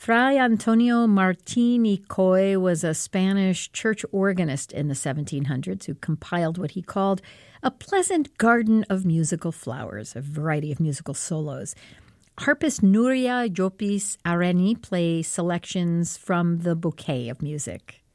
Fray Antonio Martín y Coy was a Spanish church organist in the 1700s who compiled what he called a pleasant garden of musical flowers, a variety of musical solos. Harpist Nuria Llopis Areni plays selections from the bouquet of music.